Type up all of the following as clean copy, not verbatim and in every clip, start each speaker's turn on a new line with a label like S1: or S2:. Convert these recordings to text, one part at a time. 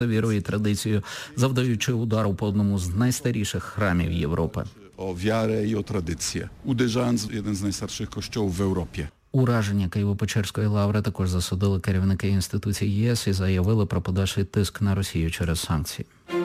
S1: вірою і традицією, завдаючи удару по одному з найстаріших храмів Європи.
S2: O wiarę i o tradycję, uderzając w jeden z najstarszych kościołów w Europie.
S1: Ураження Києво-Печерської лаври також засудили керівники інституцій ЄС і заявили про подальший тиск на Росію через санкції.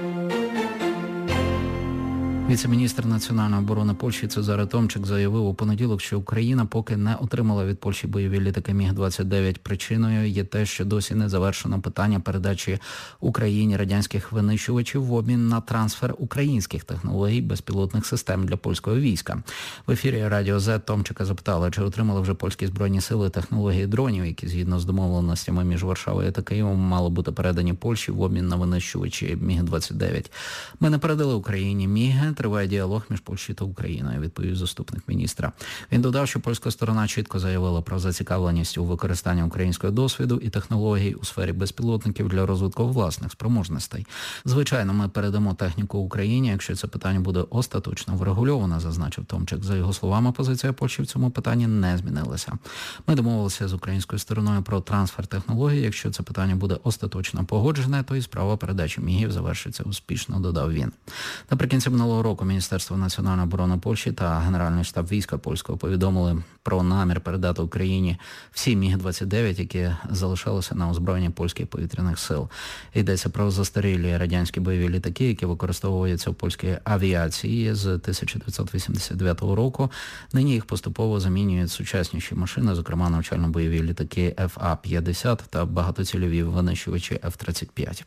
S1: Віце-міністр національної оборони Польщі Цезаре Томчик заявив у понеділок, що Україна поки не отримала від Польщі бойові літаки Міг-29. Причиною є те, що досі не завершено питання передачі Україні радянських винищувачів в обмін на трансфер українських технологій безпілотних систем для польського війська. В ефірі Радіо З Томчика запитали, чи отримали вже польські збройні сили технології дронів, які згідно з домовленостями між Варшавою та Києвом мали бути передані Польщі в обмін на винищувачі Міг-29. Ми не передали Україні Міги. Триває діалог між Польщею та Україною, відповів заступник міністра. Він додав, що польська сторона чітко заявила про зацікавленість у використанні українського досвіду і технологій у сфері безпілотників для розвитку власних спроможностей. Звичайно, ми передамо техніку Україні, якщо це питання буде остаточно врегульовано, зазначив Томчик. За його словами, позиція Польщі в цьому питанні не змінилася. Ми домовилися з українською стороною про трансфер технологій. Якщо це питання буде остаточно погоджене, то і справа передачі мігів завершиться успішно, додав він. Наприкінці минулого року Міністерство національної оборони Польщі та Генеральний штаб війська польського повідомили про намір передати Україні всі Міг-29, які залишалися на озброєнні польських повітряних сил. Йдеться про застарілі радянські бойові літаки, які використовуються в польській авіації з 1989 року. Нині їх поступово замінюють сучасніші машини, зокрема навчально-бойові літаки ФА-50 та багатоцільові винищувачі Ф-35.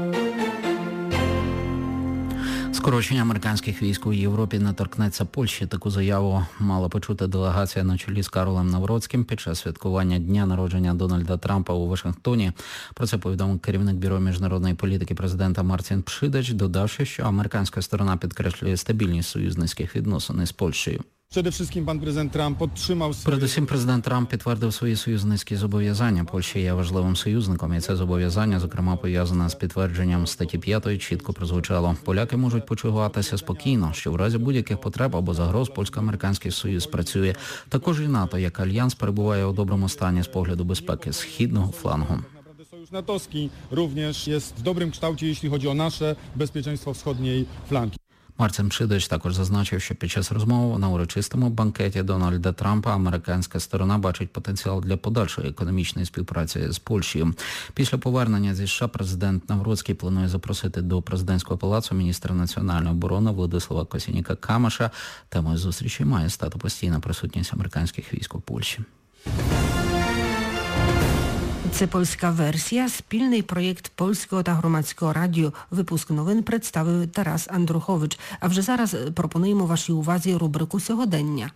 S1: Скорочення американських військ у Європі не торкнеться Польщі. Таку заяву мала почути делегація на чолі з Карлом Навроцьким під час святкування дня народження Дональда Трампа у Вашингтоні. Про це повідомив керівник Бюро міжнародної політики президента Мартін Пшидач, додавши, що американська сторона підкреслює стабільність союзницьких відносин із Польщею. Передусім, президент Трамп підтвердив свої союзницькі зобов'язання. Польща є важливим союзником, і це зобов'язання, зокрема, пов'язане з підтвердженням статті 5, чітко прозвучало. Поляки можуть почуватися спокійно, що в разі будь-яких потреб або загроз польсько-американський союз працює. Також і НАТО, як альянс, перебуває у доброму стані з погляду безпеки східного флангу.
S3: Sojusz natowski również jest w dobrym kształcie, jeśli chodzi o nasze bezpieczeństwo wschodniej flanki.
S1: Мартін Пшидач також зазначив, що під час розмови на урочистому банкеті Дональда Трампа американська сторона бачить потенціал для подальшої економічної співпраці з Польщею. Після повернення зі США президент Навроцький планує запросити до президентського палацу міністра національної оборони Владислава Косініка-Камиша. Темою зустрічі має стати постійна присутність американських військ у Польщі.
S4: Це польська версія, спільний проєкт Польського та Громадського радіо. Випуск новин представив Тарас Андрухович. А вже зараз пропонуємо вашій увазі рубрику «Сьогодення».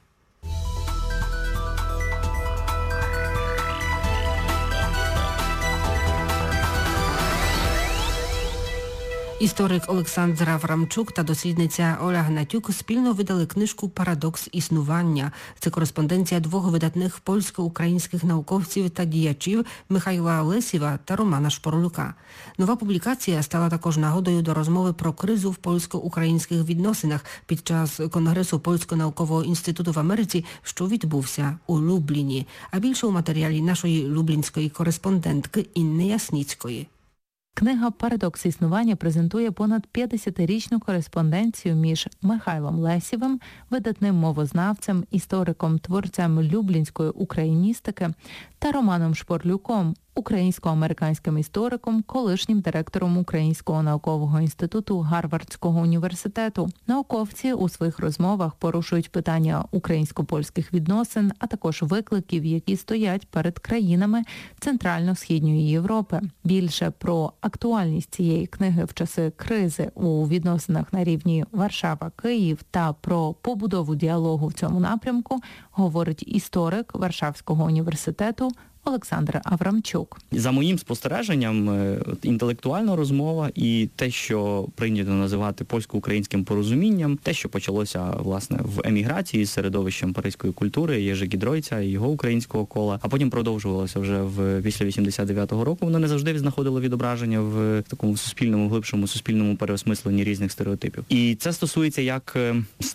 S4: Історик Олександр Аврамчук та дослідниця Оля Гнатюк спільно видали книжку «Парадокс існування». Це кореспонденція двох видатних польсько-українських науковців та діячів Михайла Лесєва та Романа Шпорлюка. Нова публікація стала також нагодою до розмови про кризу в польсько-українських відносинах під час Конгресу Польсько-наукового інституту в Америці, що відбувся у Любліні. А більше у матеріалі нашої люблінської кореспондентки Інни Ясніцької.
S5: Книга «Парадокс існування» презентує понад 50-річну кореспонденцію між Михайлом Лесєвим, видатним мовознавцем, істориком, творцем люблінської україністики, та Романом Шпорлюком, українсько-американським істориком, колишнім директором Українського наукового інституту Гарвардського університету. Науковці у своїх розмовах порушують питання українсько-польських відносин, а також викликів, які стоять перед країнами Центрально-Східної Європи. Більше про актуальність цієї книги в часи кризи у відносинах на рівні Варшава-Київ та про побудову діалогу в цьому напрямку говорить історик Варшавського університету Олександр Аврамчук.
S6: За моїм спостереженням, інтелектуальна розмова і те, що прийнято називати польсько-українським порозумінням, те, що почалося, власне, в еміграції з середовищем паризької культури, Єжи Гідройця і його українського кола, а потім продовжувалося вже після 89-го року, воно не завжди знаходило відображення в такому суспільному, глибшому суспільному переосмисленні різних стереотипів. І це стосується як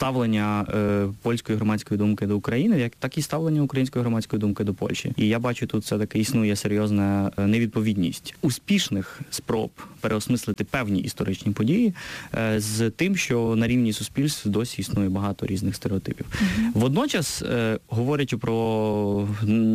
S6: ставлення польської громадської думки до України, так і ставлення української громадської думки до Польщі. І я бачу тут тут все-таки існує серйозна невідповідність успішних спроб переосмислити певні історичні події з тим, що на рівні суспільств досі існує багато різних стереотипів. Водночас, говорячи про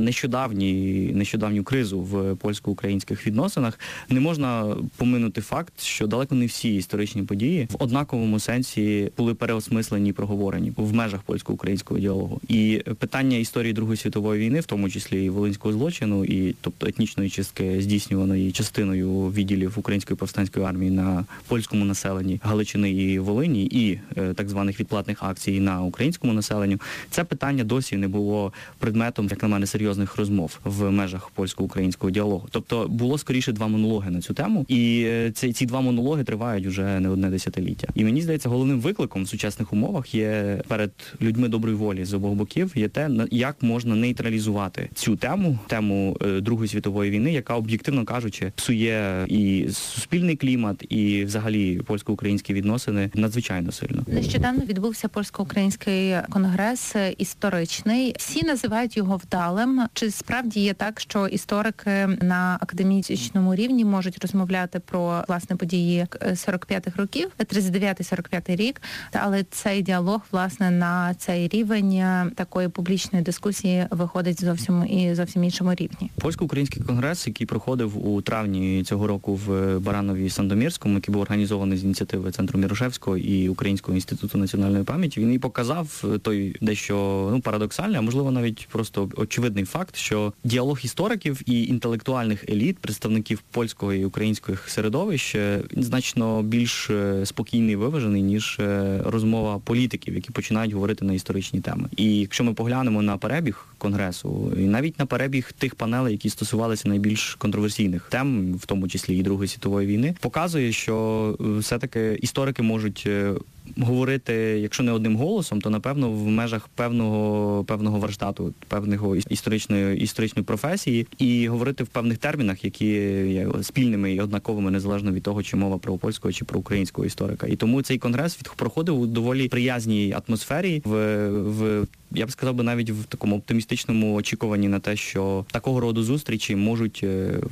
S6: нещодавню кризу в польсько-українських відносинах, не можна поминути факт, що далеко не всі історичні події в однаковому сенсі були переосмислені і проговорені в межах польсько-українського діалогу. І питання історії Другої світової війни, в тому числі і волинського злочину, і тобто етнічної чистки, здійснюваної частиною відділів Української повстанської армії на польському населенні Галичини і Волині, і так званих відплатних акцій на українському населенню, це питання досі не було предметом, як на мене, серйозних розмов в межах польсько-українського діалогу. Тобто було скоріше два монологи на цю тему, і ці два монологи тривають вже не одне десятиліття. І мені здається, головним викликом в сучасних умовах є перед людьми доброї волі з обох боків є те, як можна нейтралізувати цю тему Другої світової війни, яка, об'єктивно кажучи, псує і суспільний клімат, і взагалі польсько-українські відносини надзвичайно сильно.
S5: Нещодавно відбувся польсько-український конгрес історичний. Всі називають його вдалим. Чи справді є так, що історики на академічному рівні можуть розмовляти про, власне, події 45-х років, 39-45 рік, але цей діалог, власне, на цей рівень такої публічної дискусії виходить зовсім іншому рівні?
S6: Польсько-український конгрес, який проходив у травні цього року в Баранові Сандомірському, який був організований з ініціативи Центру Мірошевського і Українського інституту національної пам'яті, він і показав той дещо парадоксальний, а можливо навіть просто очевидний факт, що діалог істориків і інтелектуальних еліт, представників польського і українських середовищ, значно більш спокійний і виважений, ніж розмова політиків, які починають говорити на історичні теми. І якщо ми поглянемо на перебіг конгресу, і навіть на перебіг тих панелей, які стосувалися найбільш контроверсійних тем, в тому числі і Другої світової війни, показує, що все-таки історики можуть говорити, якщо не одним голосом, то, напевно, в межах певного варштату, певного історичної професії, і говорити в певних термінах, які є спільними і однаковими, незалежно від того, чи мова про польського, чи про українського історика. І тому цей конгрес проходив у доволі приязній атмосфері, я б сказав би, навіть в такому оптимістичному очікуванні на те, що такого роду зустрічі можуть,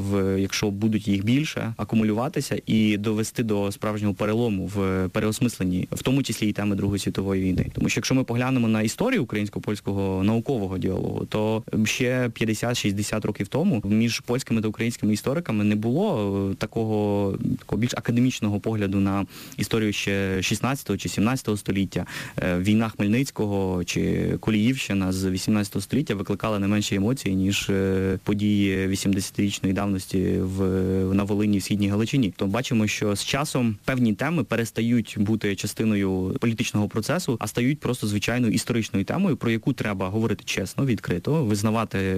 S6: якщо будуть їх більше, акумулюватися і довести до справжнього перелому в переосмисленні, в тому числі і теми Другої світової війни. Тому що якщо ми поглянемо на історію українсько-польського наукового діалогу, то ще 50-60 років тому між польськими та українськими істориками не було такого більш академічного погляду на історію ще 16 чи 17 століття. Війна Хмельницького чи Коліївщина з 18 століття викликала не менші емоції, ніж події 80-річної давності на Волині, в Східній Галичині. То бачимо, що з часом певні теми перестають бути частиною політичного процесу, а стають просто звичайною історичною темою, про яку треба говорити чесно, відкрито, визнавати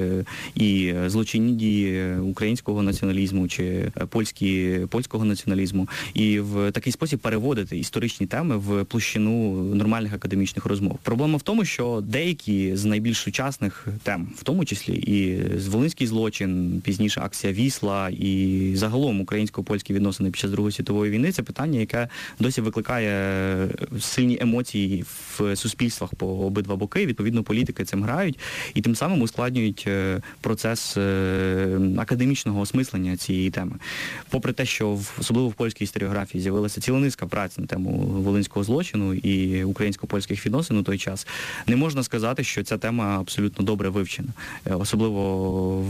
S6: і злочинні дії українського націоналізму чи польського націоналізму, і в такий спосіб переводити історичні теми в площину нормальних академічних розмов. Проблема в тому, що деякі з найбільш сучасних тем, в тому числі і Волинський злочин, пізніше акція Вісла і загалом українсько-польські відносини під час Другої світової війни, це питання, яке досі викликає сильні емоції в суспільствах по обидва боки. Відповідно, політики цим грають і тим самим ускладнюють процес академічного осмислення цієї теми. Попри те, що особливо в польській історіографії з'явилася ціла низка праць на тему волинського злочину і українсько-польських відносин у той час, не можна сказати, що ця тема абсолютно добре вивчена, особливо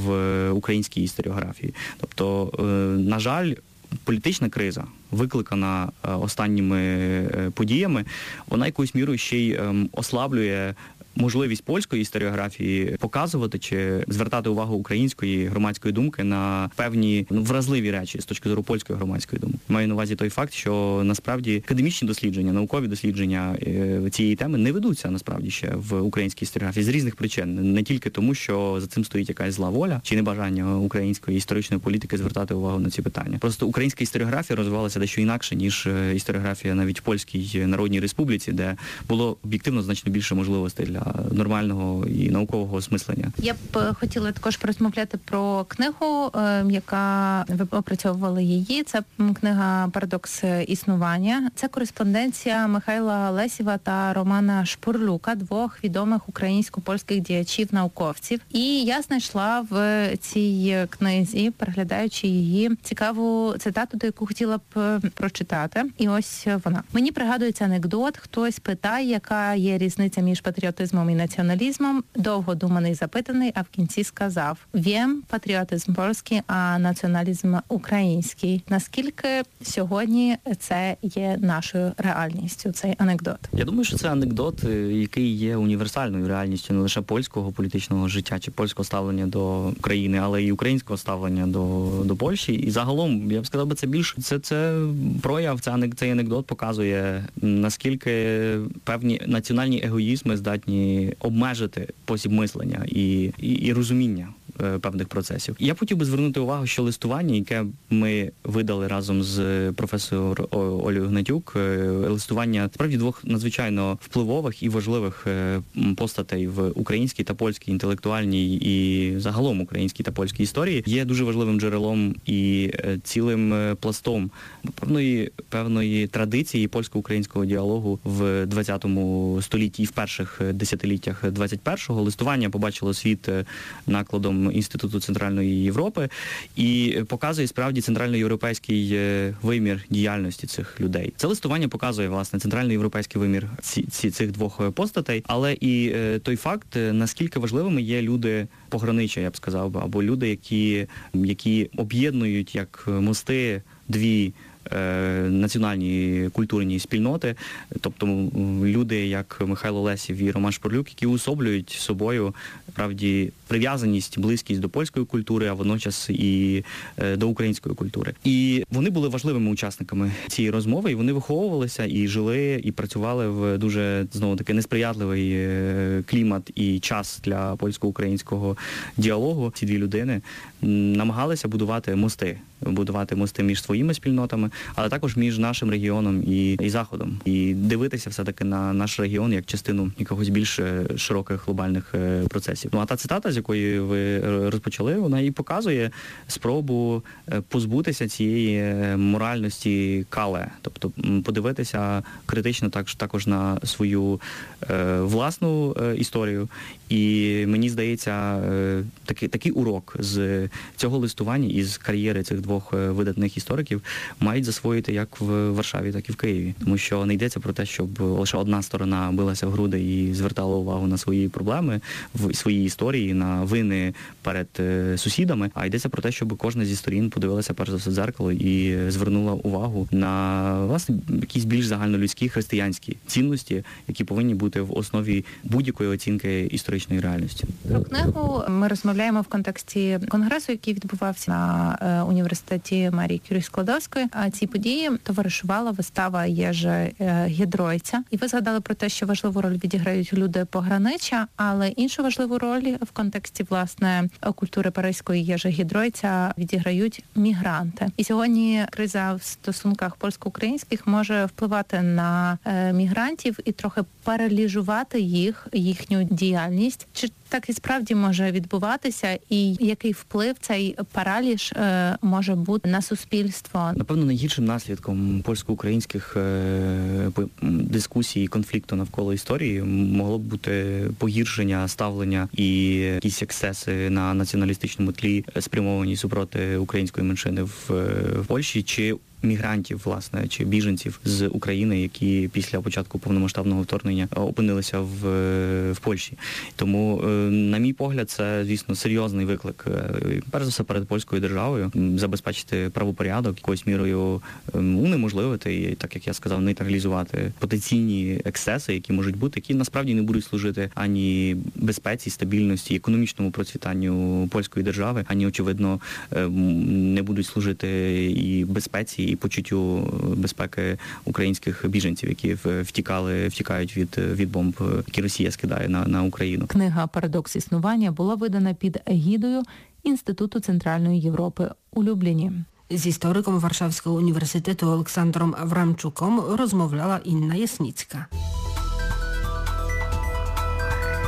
S6: в українській історіографії. Тобто, на жаль, політична криза, викликана останніми подіями, вона якоюсь мірою ще й ослаблює можливість польської історіографії показувати чи звертати увагу української громадської думки на певні вразливі речі з точки зору польської громадської думки. Маю на увазі той факт, що насправді академічні дослідження, наукові дослідження цієї теми не ведуться насправді ще в українській історіографії з різних причин. Не тільки тому, що за цим стоїть якась зла воля чи небажання української історичної політики звертати увагу на ці питання. Просто українська історіографія розвивалася дещо інакше, ніж історіографія навіть в Польській Народній Республіці, де було об'єктивно значно більше можливостей для для нормального і наукового осмислення.
S5: Я б хотіла також порозмовляти про книгу, яка ви опрацьовували її. Це книга «Парадокс існування». Це кореспонденція Михайла Лесєва та Романа Шпурлюка, двох відомих українсько-польських діячів-науковців. І я знайшла в цій книзі, переглядаючи її, цікаву цитату, до яку хотіла б прочитати. І ось вона. Мені пригадується анекдот. Хтось питає, яка є різниця між патріотизмом і націоналізмом. Довго думаний, запитаний, а в кінці сказав: «Вєм, патріотизм польський, а націоналізм український». Наскільки сьогодні це є нашою реальністю, цей анекдот?
S6: Я думаю, що це анекдот, який є універсальною реальністю не лише польського політичного життя чи польського ставлення до України, але й українського ставлення до Польщі. І загалом, я б сказав, це більше це прояв, цей анекдот показує, наскільки певні національні егоїзми здатні обмежити спосіб мислення і розуміння певних процесів. Я хотів би звернути увагу, що листування, яке ми видали разом з професором Олею Гнатюк, листування справді двох надзвичайно впливових і важливих постатей в українській та польській інтелектуальній і загалом українській та польській історії, є дуже важливим джерелом і цілим пластом певної традиції польсько-українського діалогу в 20 столітті і в перших десятиліттях 21-го. Листування побачило світ накладом Інституту Центральної Європи і показує справді центральноєвропейський вимір діяльності цих людей. Це листування показує, власне, центральноєвропейський вимір цих двох постатей, але і той факт, наскільки важливими є люди пограниччя, я б сказав, або люди, які об'єднують як мости дві національні культурні спільноти, тобто люди, як Михайло Лесєв і Роман Шпурлюк, які уособлюють собою, справді, прив'язаність, близькість до польської культури, а водночас і до української культури. І вони були важливими учасниками цієї розмови, і вони виховувалися, і жили, і працювали в дуже, знову-таки, несприятливий клімат і час для польсько-українського діалогу. Ці дві людини намагалися будувати мости між своїми спільнотами, але також між нашим регіоном і Заходом. І дивитися все-таки на наш регіон як частину якогось більш широких глобальних процесів. Ну, а та цитата, з якої ви розпочали, вона і показує спробу позбутися цієї моральності кале, тобто подивитися критично також на свою власну історію. І мені здається, такий урок з цього листування і з кар'єри цих двох видатних істориків мають засвоїти як в Варшаві, так і в Києві. Тому що не йдеться про те, щоб лише одна сторона билася в груди і звертала увагу на свої проблеми, в своїй історії, на вини перед сусідами, а йдеться про те, щоб кожна зі сторін подивилася перш за все в дзеркало і звернула увагу на, власне, якісь більш загальнолюдські християнські цінності, які повинні бути в основі будь-якої оцінки історичної реальності.
S5: Про книгу ми розмовляємо в контексті конгресу, який відбувався на університеті Марії Кюрі-Складовської. А цій події товаришувала вистава Єжи Гідройця. І ви згадали про те, що важливу роль відіграють люди пограниччя, але іншу важливу роль в контексті, власне, культури паризької Єжи Гідройця відіграють мігранти. І сьогодні криза в стосунках польсько-українських може впливати на мігрантів і трохи паралізувати їхню діяльність. Чи так і справді може відбуватися, і який вплив цей параліж може бути на суспільство?
S6: Напевно, найгіршим наслідком польсько-українських дискусій і конфлікту навколо історії могло б бути погіршення ставлення і якісь ексцеси на націоналістичному тлі, спрямовані супроти української меншини в Польщі, чи мігрантів, власне, чи біженців з України, які після початку повномасштабного вторгнення опинилися в Польщі. Тому, на мій погляд, це, звісно, серйозний виклик, перш за все, перед польською державою, забезпечити правопорядок, якоюсь мірою унеможливити і, так як я сказав, нейтралізувати потенційні ексцеси, які можуть бути, які насправді не будуть служити ані безпеці, стабільності, економічному процвітанню польської держави, ані, очевидно, не будуть служити і безпеці, і почуттю безпеки українських біженців, які втікають від бомб, які Росія скидає на Україну.
S5: Книга «Парадокс існування» була видана під егідою Інституту Центральної Європи у Любліні.
S4: З істориком Варшавського університету Олександром Аврамчуком розмовляла Інна Ясніцька.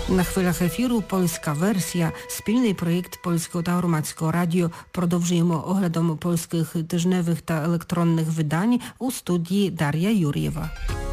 S4: На хвилях ефіру «Польська версія» – спільний проєкт Польського та Громадського радіо. Продовжуємо оглядом польських тижневих та електронних видань у студії Дар'я Юр'єва.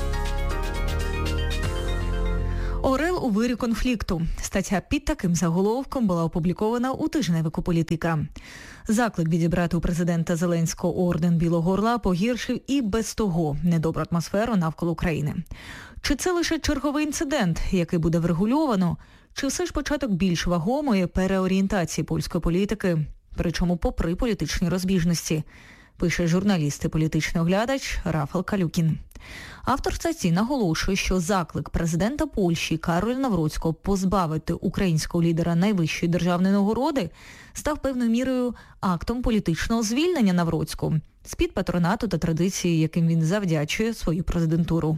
S7: Орел у вирі конфлікту. Стаття під таким заголовком була опублікована у тижневику «Політика». Заклик відібрати у президента Зеленського орден Білого Орла погіршив і без того недобру атмосферу навколо України. Чи це лише черговий інцидент, який буде врегульовано, чи все ж початок більш вагомої переорієнтації польської політики, причому попри політичні розбіжності, пише журналіст і політичний оглядач Рафал Калюкін. Автор статті наголошує, що заклик президента Польщі Кароля Навроцького позбавити українського лідера найвищої державної нагороди став певною мірою актом політичного звільнення Навроцького з-під патронату та традиції, яким він завдячує свою президентуру.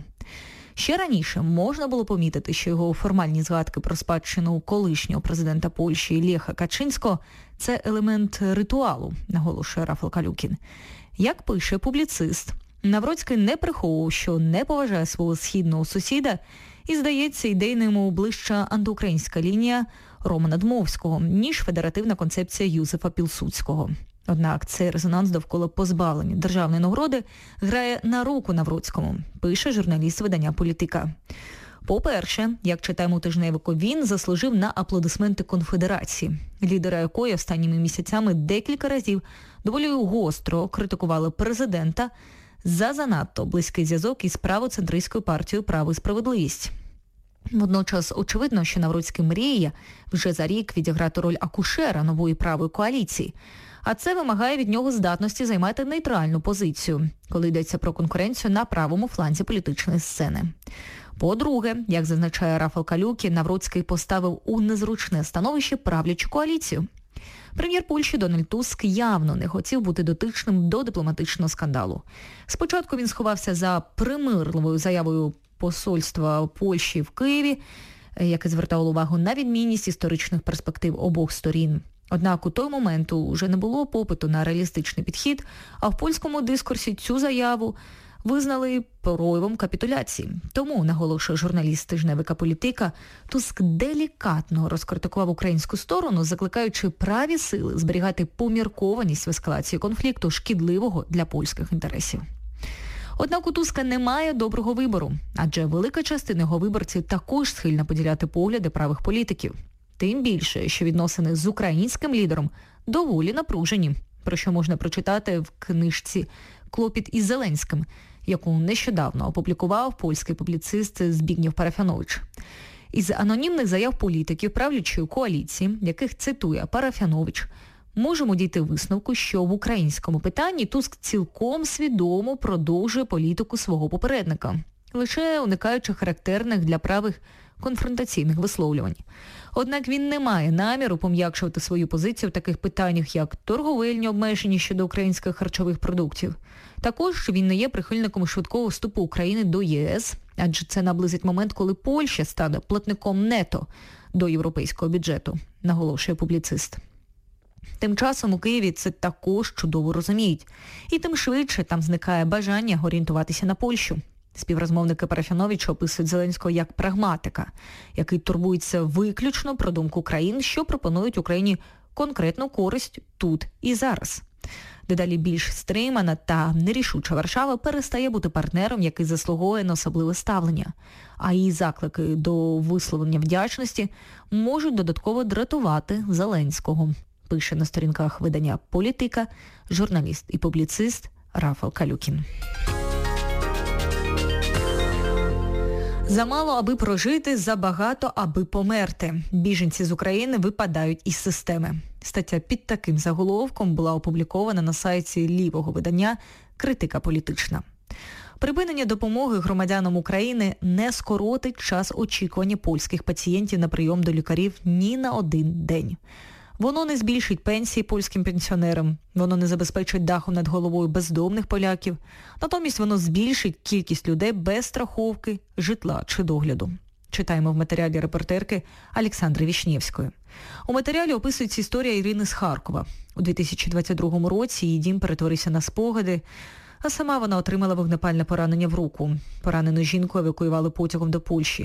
S7: Ще раніше можна було помітити, що його формальні згадки про спадщину колишнього президента Польщі Леха Качинського – це елемент ритуалу, наголошує Рафал Калюкін. Як пише публіцист, Навроцький не приховував, що не поважає свого східного сусіда і, здається, ідейно йому ближча антиукраїнська лінія Романа Дмовського, ніж федеративна концепція Юзефа Пілсудського. Однак цей резонанс довкола позбавлення державної нагороди грає на руку Навроцькому, пише журналіст видання «Політика». По-перше, як читаємо у тижневику, він заслужив на аплодисменти конфедерації, лідера якої останніми місяцями декілька разів доволі гостро критикували президента за занадто близький зв'язок із правоцентристською партією «Право і справедливість». Водночас очевидно, що Навроцький мріє вже за рік відіграти роль акушера нової правої коаліції, а це вимагає від нього здатності займати нейтральну позицію, коли йдеться про конкуренцію на правому фланзі політичної сцени. По-друге, як зазначає Рафал Калюкін, Навроцький поставив у незручне становище правлячу коаліцію. Прем'єр Польщі Дональд Туск явно не хотів бути дотичним до дипломатичного скандалу. Спочатку він сховався за примирливою заявою посольства Польщі в Києві, яке звертало увагу на відмінність історичних перспектив обох сторін. Однак у той момент уже не було попиту на реалістичний підхід, а в польському дискурсі цю заяву визнали проявом капітуляції. Тому, наголошує журналіст тижневика «Політика», Туск делікатно розкритикував українську сторону, закликаючи праві сили зберігати поміркованість в ескалації конфлікту, шкідливого для польських інтересів. Однак у Туска немає доброго вибору, адже велика частина його виборців також схильна поділяти погляди правих політиків. Тим більше, що відносини з українським лідером доволі напружені, про що можна прочитати в книжці «Клопіт із Зеленським», яку нещодавно опублікував польський публіцист Збігнєв Парафянович. Із анонімних заяв політиків правлячої коаліції, яких цитує Парафянович, можемо дійти висновку, що в українському питанні Туск цілком свідомо продовжує політику свого попередника, лише уникаючи характерних для правих конфронтаційних висловлювань. Однак він не має наміру пом'якшувати свою позицію в таких питаннях, як торговельні обмеження щодо українських харчових продуктів. Також він не є прихильником швидкого вступу України до ЄС, адже це наблизить момент, коли Польща стане платником нето до європейського бюджету, наголошує публіцист. Тим часом у Києві це також чудово розуміють. І тим швидше там зникає бажання орієнтуватися на Польщу. Співрозмовники Парафяновича описують Зеленського як прагматика, який турбується виключно про думку країн, що пропонують Україні конкретну користь тут і зараз. Дедалі більш стримана та нерішуча Варшава перестає бути партнером, який заслуговує на особливе ставлення, а її заклики до висловлення вдячності можуть додатково дратувати Зеленського, пише на сторінках видання «Політика» журналіст і публіцист Рафал Калюкін. Замало, аби прожити, забагато, аби померти. Біженці з України випадають із системи. Стаття під таким заголовком була опублікована на сайті лівого видання «Критика політична». Припинення допомоги громадянам України не скоротить час очікування польських пацієнтів на прийом до лікарів ні на один день. Воно не збільшить пенсії польським пенсіонерам, воно не забезпечить дахом над головою бездомних поляків, натомість воно збільшить кількість людей без страховки, житла чи догляду. Читаємо в матеріалі репортерки Олександри Вішнєвської. У матеріалі описується історія Ірини з Харкова. У 2022 році її дім перетворився на спогади, а сама вона отримала вогнепальне поранення в руку. Поранену жінку евакуювали потягом до Польщі.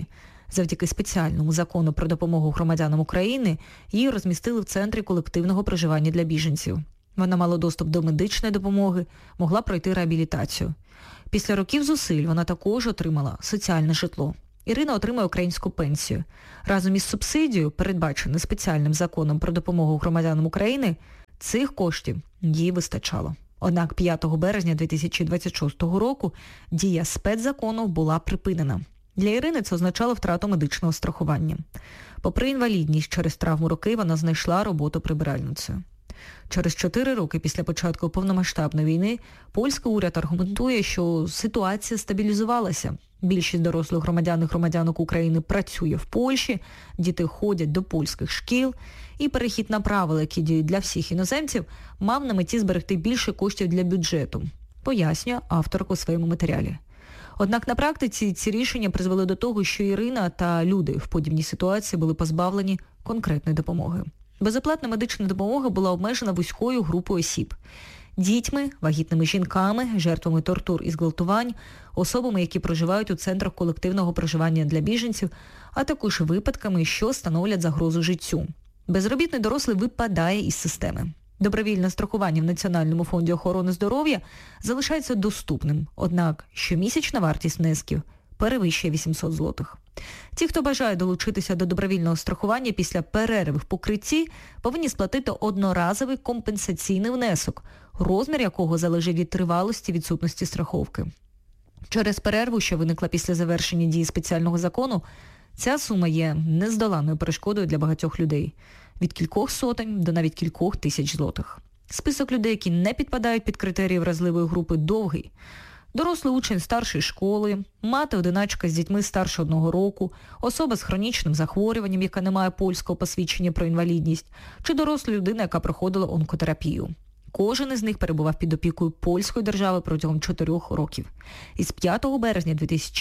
S7: Завдяки спеціальному закону про допомогу громадянам України її розмістили в центрі колективного проживання для біженців. Вона мала доступ до медичної допомоги, могла пройти реабілітацію. Після років зусиль вона також отримала соціальне житло. Ірина отримує українську пенсію. Разом із субсидією, передбаченою спеціальним законом про допомогу громадянам України, цих коштів їй вистачало. Однак 5 березня 2026 року дія спецзакону була припинена. Для Ірини це означало втрату медичного страхування. Попри інвалідність через травму руки, вона знайшла роботу прибиральницею. Через 4 роки після початку повномасштабної війни польський уряд аргументує, що ситуація стабілізувалася. Більшість дорослих громадян і громадянок України працює в Польщі, діти ходять до польських шкіл, і перехід на правила, які діють для всіх іноземців, мав на меті зберегти більше коштів для бюджету, пояснює авторка у своєму матеріалі. Однак на практиці ці рішення призвели до того, що Ірина та люди в подібній ситуації були позбавлені конкретної допомоги. Безоплатна медична допомога була обмежена вузькою групою осіб. Дітьми, вагітними жінками, жертвами тортур і зґвалтувань, особами, які проживають у центрах колективного проживання для біженців, а також випадками, що становлять загрозу життю. Безробітний дорослий випадає із системи. Добровільне страхування в Національному фонді охорони здоров'я залишається доступним, однак щомісячна вартість внесків перевищує 800 злотих. Ті, хто бажає долучитися до добровільного страхування після перерви в покритті, повинні сплатити одноразовий компенсаційний внесок, розмір якого залежить від тривалості відсутності страховки. Через перерву, що виникла після завершення дії спеціального закону, ця сума є нездоланною перешкодою для багатьох людей – від кількох сотень до навіть кількох тисяч злотих. Список людей, які не підпадають під критерії вразливої групи, довгий. Дорослий учень старшої школи, мати-одиначка з дітьми старше 1 року, особа з хронічним захворюванням, яка не має польського посвідчення про інвалідність, чи доросла людина, яка проходила онкотерапію. Кожен із них перебував під опікою польської держави протягом 4 років. Із 5 березня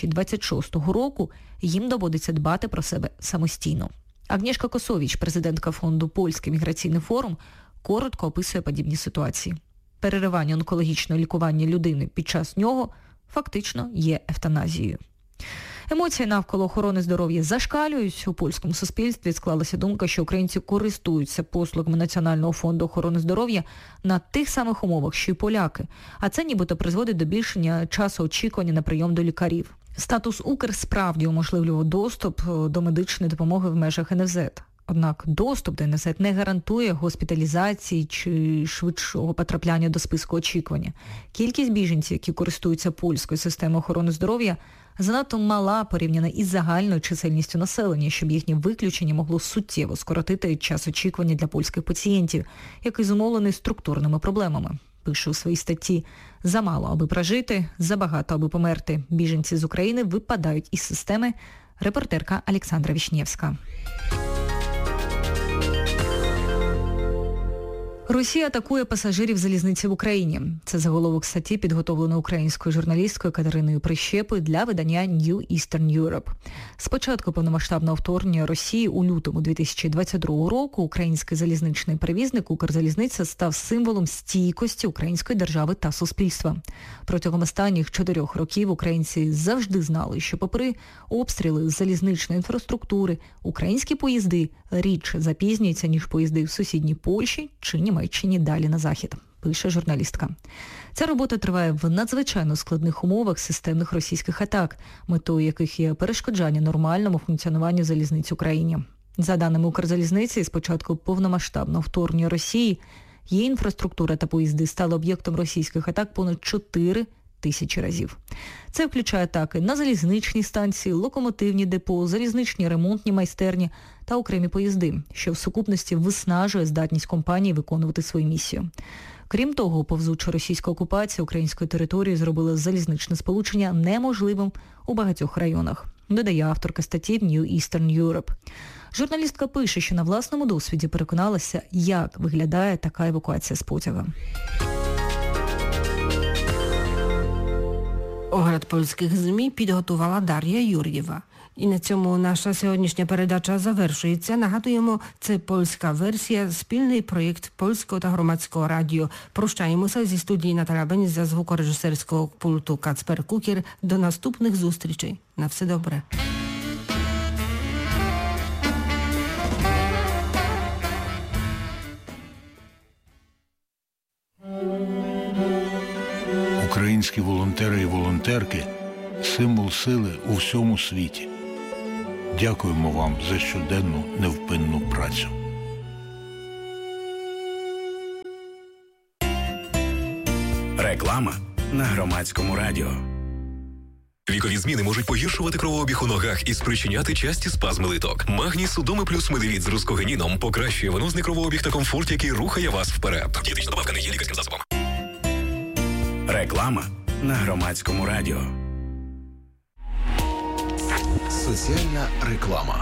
S7: 2026 року їм доводиться дбати про себе самостійно. Агнєшка Косовіч, президентка фонду «Польський міграційний форум», коротко описує подібні ситуації. Переривання онкологічного лікування людини під час нього фактично є евтаназією. Емоції навколо охорони здоров'я зашкалюють. У польському суспільстві склалася думка, що українці користуються послугами Національного фонду охорони здоров'я на тих самих умовах, що й поляки, а це нібито призводить до збільшення часу очікування на прийом до лікарів. Статус Укр справді уможливлював доступ до медичної допомоги в межах НФЗ. Однак доступ до НФЗ не гарантує госпіталізації чи швидшого потрапляння до списку очікування. Кількість біженців, які користуються польською системою охорони здоров'я, занадто мала порівняно із загальною чисельністю населення, щоб їхнє виключення могло суттєво скоротити час очікування для польських пацієнтів, який зумовлений структурними проблемами. Пише у своїй статті: «Замало, аби прожити, забагато, аби померти. Біженці з України випадають із системи». Репортерка Олександра Вішнєвська. Росія атакує пасажирів залізниці в Україні. Це заголовок статті, підготовленої українською журналісткою Катериною Прищепою для видання New Eastern Europe. З початку повномасштабного вторгнення Росії у лютому 2022 року український залізничний перевізник «Укрзалізниця» став символом стійкості української держави та суспільства. Протягом останніх 4 років українці завжди знали, що попри обстріли залізничної інфраструктури, українські поїзди рідше запізнюються, ніж поїзди в сусідній Польщі чи Німеччині далі на захід, пише журналістка. Ця робота триває в надзвичайно складних умовах системних російських атак, метою яких є перешкоджання нормальному функціонуванню залізниць в Україні. За даними Укрзалізниці, з початку повномасштабного вторгнення Росії її інфраструктура та поїзди стали об'єктом російських атак понад 4 тисячі разів. Це включає атаки на залізничні станції, локомотивні депо, залізничні ремонтні майстерні та окремі поїзди, що в сукупності виснажує здатність компанії виконувати свою місію. Крім того, повзуча російська окупація української території зробила залізничне сполучення неможливим у багатьох районах, додає авторка статті в New Eastern Europe. Журналістка пише, що на власному досвіді переконалася, як виглядає така евакуація з потяга.
S4: Огляд польських ЗМІ підготувала Дар'я Юр'єва. І на цьому наша сьогоднішня передача завершується. Нагадуємо, це польська версія, спільний проєкт Польського та Громадського радіо. Прощаємося зі студії Наталя Беніс, за звукорежисерського пульту Кацпер Кукір. До наступних зустрічей. На все добре.
S8: Українські волонтери і волонтерки – символ сили у всьому світі. Дякуємо вам за щоденну невпинну працю.
S9: Реклама на Громадському радіо.
S10: Вікові зміни можуть погіршувати кровообіг у ногах і спричиняти часті спазми литок. Магній Судоми плюс Медивіт з рускогеніном покращує венозний кровообіг та комфорт, який рухає вас вперед. Дієтична добавка не є лікарським засобом.
S9: Реклама на Громадському радіо.
S11: Соціальна реклама.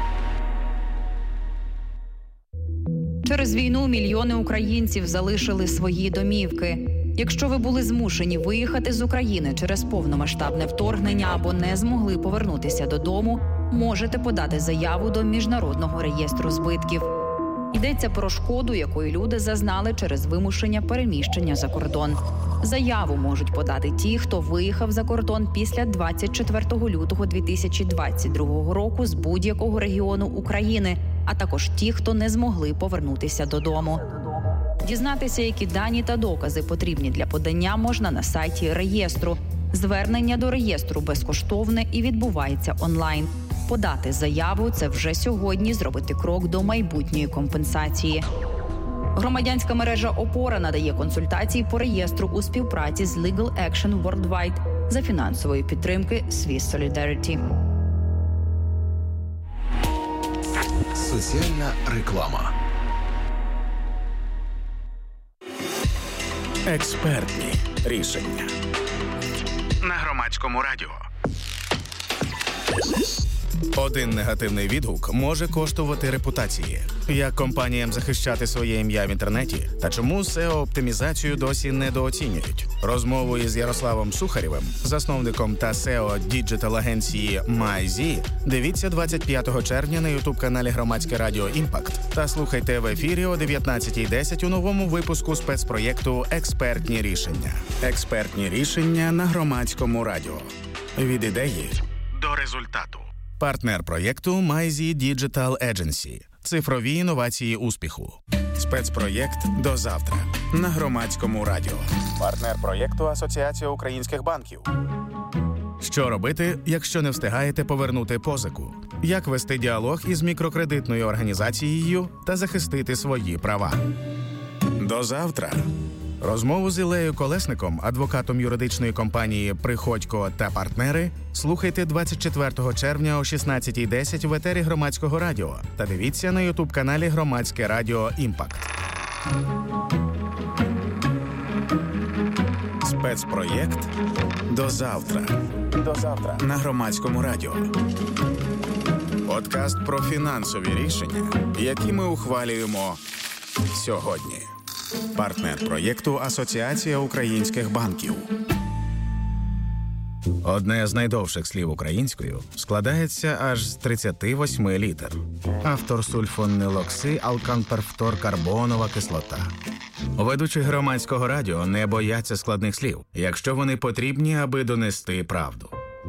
S12: Через війну мільйони українців залишили свої домівки. Якщо ви були змушені виїхати з України через повномасштабне вторгнення або не змогли повернутися додому, можете подати заяву до Міжнародного реєстру збитків. Йдеться про шкоду, якої люди зазнали через вимушення переміщення за кордон. Заяву можуть подати ті, хто виїхав за кордон після 24 лютого 2022 року з будь-якого регіону України, а також ті, хто не змогли повернутися додому. Дізнатися, які дані та докази потрібні для подання, можна на сайті реєстру. Звернення до реєстру безкоштовне і відбувається онлайн. Подати заяву – це вже сьогодні зробити крок до майбутньої компенсації. Громадянська мережа «Опора» надає консультації по реєстру у співпраці з Legal Action Worldwide за фінансової підтримки Swiss Solidarity.
S11: Соціальна реклама.
S9: Експертні рішення на Громадському радіо.
S13: Один негативний відгук може коштувати репутації. Як компаніям захищати своє ім'я в інтернеті та чому SEO-оптимізацію досі недооцінюють? Розмову із Ярославом Сухарєвим, засновником та SEO діджитал-агенції MyZ, дивіться 25 червня на ютуб-каналі Громадське радіо «Імпакт» та слухайте в ефірі о 19:10 у новому випуску спецпроєкту «Експертні рішення». Експертні рішення на Громадському радіо. Від ідеї до результату. Партнер проєкту MyZ Digital Agency. Цифрові інновації успіху. Спецпроєкт «До завтра» на Громадському радіо. Партнер проєкту Асоціація українських банків. Що робити, якщо не встигаєте повернути позику? Як вести діалог із мікрокредитною організацією та захистити свої права? До завтра. Розмову з Іллею Колесником, адвокатом юридичної компанії «Приходько та партнери», слухайте 24 червня о 16:10 в етері Громадського радіо та дивіться на ютуб-каналі Громадське радіо «Імпакт». Спецпроєкт «До завтра». До завтра на Громадському радіо. Подкаст про фінансові рішення, які ми ухвалюємо сьогодні. Партнер проєкту Асоціація українських банків. Одне з найдовших слів українською складається аж з 38 літер. Автор сульфонилокси-алканперфторкарбонова кислота. Ведучі Громадського радіо не бояться складних слів, якщо вони потрібні, аби донести правду.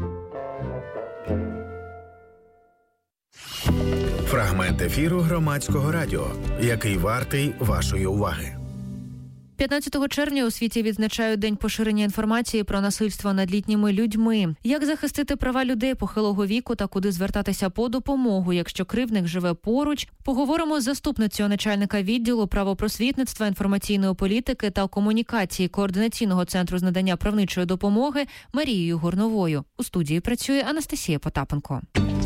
S13: Фрагмент ефіру Громадського радіо, який вартий вашої уваги.
S14: 15 червня у світі відзначають День поширення інформації про насильство над літніми людьми. Як захистити права людей похилого віку та куди звертатися по допомогу, якщо кривдник живе поруч, поговоримо з заступницею начальника відділу правопросвітництва, інформаційної політики та комунікації Координаційного центру з надання правничої допомоги Марією Горновою. У студії працює Анастасія Потапенко.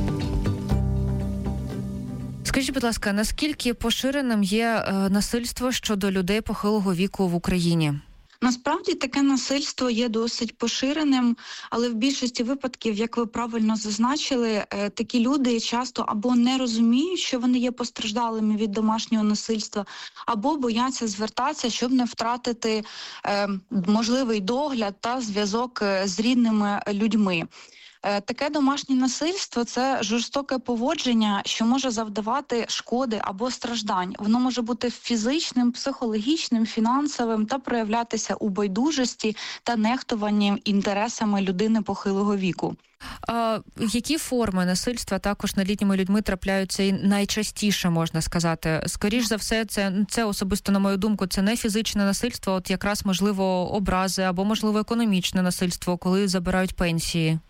S14: Скажіть, будь ласка, наскільки поширеним є насильство щодо людей похилого віку в Україні?
S15: Насправді таке насильство є досить поширеним, але в більшості випадків, як ви правильно зазначили, такі люди часто або не розуміють, що вони є постраждалими від домашнього насильства, або бояться звертатися, щоб не втратити можливий догляд та зв'язок з рідними людьми. Таке домашнє насильство – це жорстоке поводження, що може завдавати шкоди або страждань. Воно може бути фізичним, психологічним, фінансовим та проявлятися у байдужості та нехтуванні інтересами людини похилого віку.
S14: Які форми насильства також над літніми людьми трапляються і найчастіше, можна сказати? Скоріш за все, це особисто, на мою думку, це не фізичне насильство, от якраз, можливо, образи або, можливо, економічне насильство, коли забирають пенсії.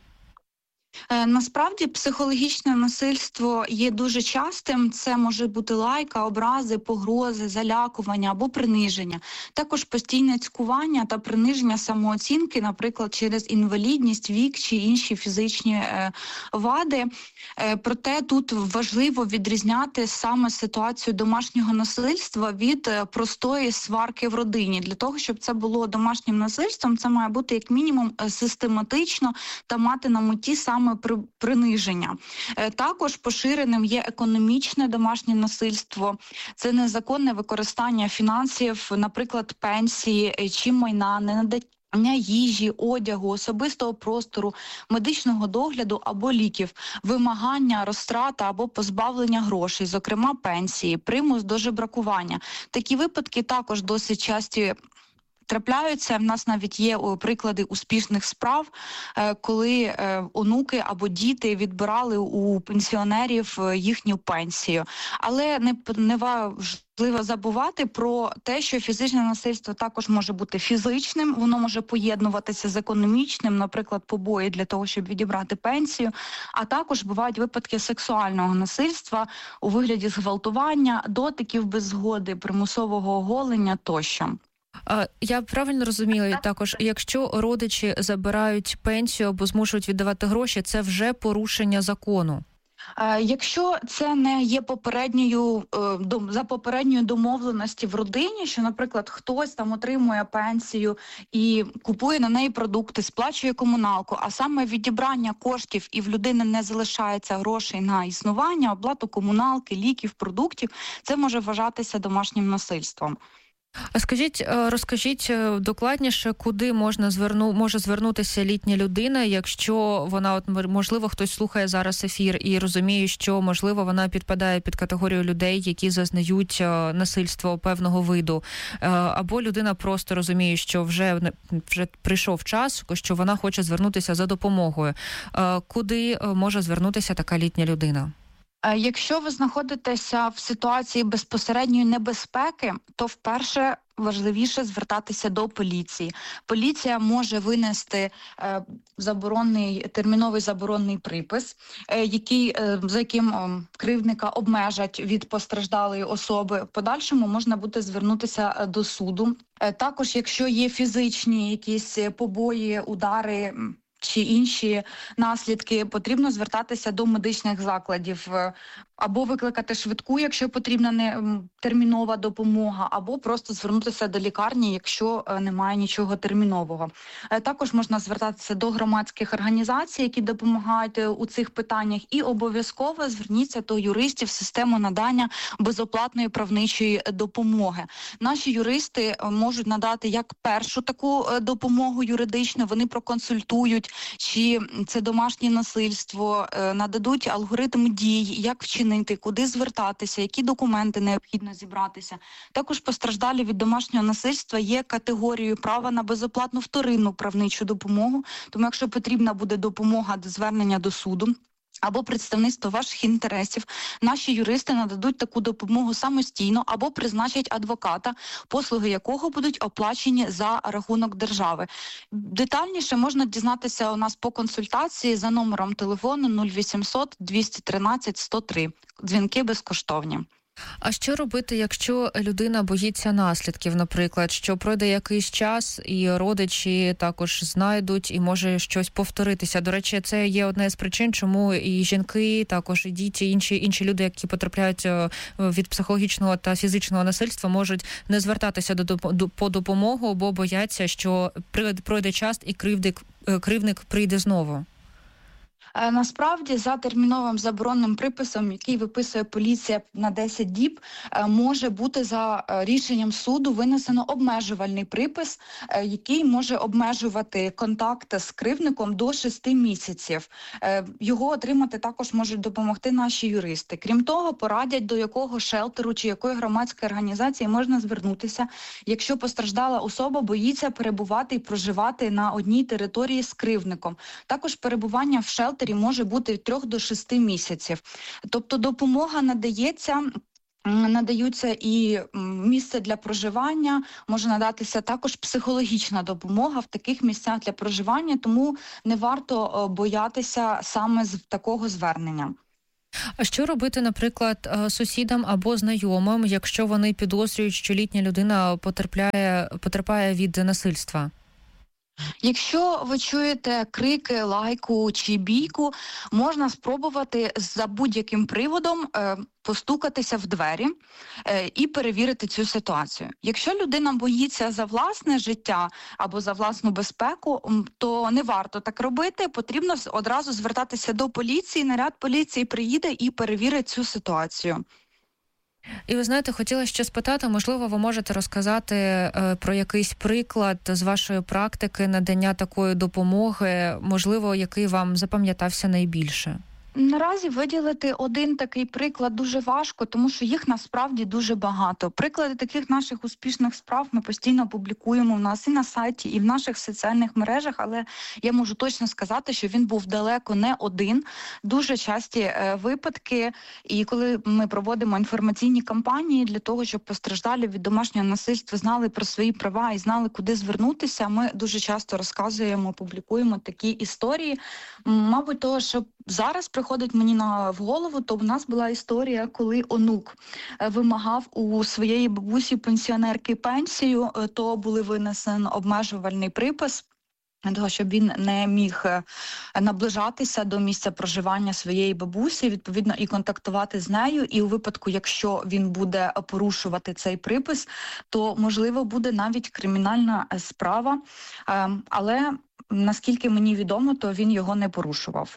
S15: Насправді психологічне насильство є дуже частим. Це може бути лайка, образи, погрози, залякування або приниження. Також постійне цькування та приниження самооцінки, наприклад, через інвалідність, вік чи інші фізичні вади. Проте тут важливо відрізняти саме ситуацію домашнього насильства від простої сварки в родині. Для того, щоб це було домашнім насильством, це має бути як мінімум систематично та мати на меті саме приниження. Також поширеним є економічне домашнє насильство. Це незаконне використання фінансів, наприклад, пенсії чи майна, ненадання їжі, одягу, особистого простору, медичного догляду або ліків, вимагання, розтрата або позбавлення грошей, зокрема пенсії, примус до жебракування. Такі випадки також досить часті трапляються. В нас навіть є приклади успішних справ, коли онуки або діти відбирали у пенсіонерів їхню пенсію. Але не важливо забувати про те, що фізичне насильство також може бути фізичним, воно може поєднуватися з економічним, наприклад, побої для того, щоб відібрати пенсію, а також бувають випадки сексуального насильства у вигляді зґвалтування, дотиків без згоди, примусового оголення тощо.
S14: Я правильно розумію також, якщо родичі забирають пенсію або змушують віддавати гроші, це вже порушення закону?
S15: Якщо це не є за попередньою домовленості в родині, що, наприклад, хтось там отримує пенсію і купує на неї продукти, сплачує комуналку, а саме відібрання коштів і в людини не залишається грошей на існування, оплату комуналки, ліків, продуктів, це може вважатися домашнім насильством.
S14: Розкажіть докладніше, куди може звернутися літня людина, якщо вона, можливо, хтось слухає зараз ефір і розуміє, що, можливо, вона підпадає під категорію людей, які зазнають насильство певного виду, або людина просто розуміє, що вже прийшов час, що вона хоче звернутися за допомогою. Куди може звернутися така літня людина?
S15: Якщо ви знаходитеся в ситуації безпосередньої небезпеки, то вперше важливіше звертатися до поліції. Поліція може винести терміновий заборонний припис, за яким кривдника обмежать від постраждалої особи. В подальшому можна буде звернутися до суду. Також, якщо є фізичні якісь побої, удари чи інші наслідки, потрібно звертатися до медичних закладів або викликати швидку, якщо потрібна термінова допомога, або просто звернутися до лікарні, якщо немає нічого термінового. Також можна звертатися до громадських організацій, які допомагають у цих питаннях, і обов'язково зверніться до юристів в систему надання безоплатної правничої допомоги. Наші юристи можуть надати як першу таку допомогу юридичну, вони проконсультують, чи це домашнє насильство, нададуть алгоритм дій, як вчинити, куди звертатися, які документи необхідно зібратися. Також постраждалі від домашнього насильства є категорією права на безоплатну вторинну правничу допомогу, тому якщо потрібна буде допомога до звернення до суду або представництво ваших інтересів, наші юристи нададуть таку допомогу самостійно або призначать адвоката, послуги якого будуть оплачені за рахунок держави. Детальніше можна дізнатися у нас по консультації за номером телефону 0800 213 103. Дзвінки безкоштовні.
S14: А що робити, якщо людина боїться наслідків, наприклад, що пройде якийсь час і родичі також знайдуть і може щось повторитися? До речі, це є одна з причин, чому і жінки, також і діти, інші люди, які потрапляють від психологічного та фізичного насильства, можуть не звертатися по допомогу, бо бояться, що пройде час і кривдник прийде знову.
S15: Насправді, за терміновим заборонним приписом, який виписує поліція на 10 діб, може бути за рішенням суду винесено обмежувальний припис, який може обмежувати контакти з кривдником до 6 місяців. Його отримати також можуть допомогти наші юристи. Крім того, порадять, до якого шелтеру чи якої громадської організації можна звернутися, якщо постраждала особа боїться перебувати і проживати на одній території з кривдником. Також перебування в шелтері може бути від 3 до 6 місяців. Тобто допомога надаються і місце для проживання, може надатися також психологічна допомога в таких місцях для проживання, тому не варто боятися саме з такого звернення.
S14: А що робити, наприклад, сусідам або знайомим, якщо вони підозрюють, що літня людина потерпає від насильства?
S15: Якщо ви чуєте крики, лайку чи бійку, можна спробувати за будь-яким приводом постукатися в двері і перевірити цю ситуацію. Якщо людина боїться за власне життя або за власну безпеку, то не варто так робити, потрібно одразу звертатися до поліції, наряд поліції приїде і перевірить цю ситуацію.
S14: І ви знаєте, хотіла ще спитати, можливо, ви можете розказати про якийсь приклад з вашої практики надання такої допомоги, можливо, який вам запам'ятався найбільше?
S15: Наразі виділити один такий приклад дуже важко, тому що їх насправді дуже багато. Приклади таких наших успішних справ ми постійно публікуємо в нас і на сайті, і в наших соціальних мережах, але я можу точно сказати, що він був далеко не один. Дуже часті випадки, і коли ми проводимо інформаційні кампанії для того, щоб постраждалі від домашнього насильства знали про свої права і знали, куди звернутися, ми дуже часто розказуємо, публікуємо такі історії. Мабуть, того, що зараз приходить мені в голову, то в нас була історія, коли онук вимагав у своєї бабусі-пенсіонерки пенсію, то були винесено обмежувальний припис, того, щоб він не міг наближатися до місця проживання своєї бабусі, відповідно, і контактувати з нею. І у випадку, якщо він буде порушувати цей припис, то, можливо, буде навіть кримінальна справа. Але, наскільки мені відомо, то він його не порушував.